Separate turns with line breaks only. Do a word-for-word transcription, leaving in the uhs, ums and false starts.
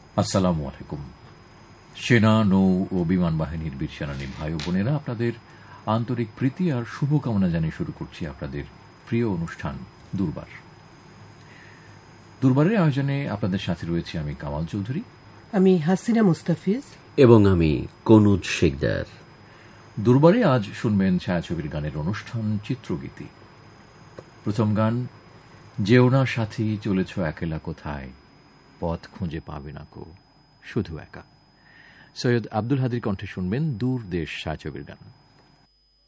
আসসালামু আলাইকুম। সেনা, নৌ ও বিমান বাহিনীর বীর সেনানী ভাই ও বোনেরা, আপনাদের আন্তরিক প্রীতি আর শুভকামনা জানিয়ে শুরু করছি আপনাদের প্রিয় অনুষ্ঠান দুর্বার। দুর্বারের আয়োজনে আপনাদের সাথে রয়েছে আমি কামাল চৌধুরী,
আমি হাসিনা মুস্তাফিজ
এবং আমি কনুজ শেখদার।
দুর্বারে আজ শুনবেন ছায়াছবির গানের অনুষ্ঠান চিত্রগীতি। প্রথম গান, যেও না সাথী চলেছ একেলা কোথায়, পথ খুঁজে পাবে না কো শুধু একা। সৈয়দ আব্দুল হাদীর কণ্ঠে শুনবেন দূর দেশ ছায়াছবির গান।